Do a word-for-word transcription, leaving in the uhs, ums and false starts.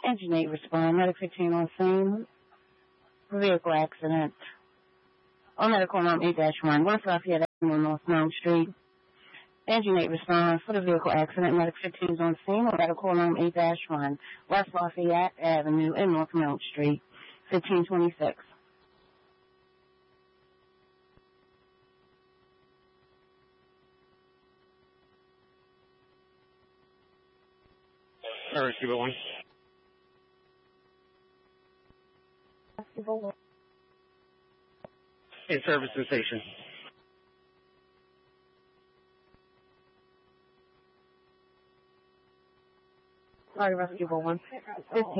Engine eight respond. Medic fifteen on scene. Vehicle accident. On medical alarm eight dash one. West Lafayette Avenue, North Main Street. Engine eight responds for the vehicle accident. Medic fifteen is on scene. On medical alarm eight dash one. West Lafayette Avenue in North Main Street. fifteen twenty-six. Service Cuba one. In service and station. Sorry, Rescue one. fifteen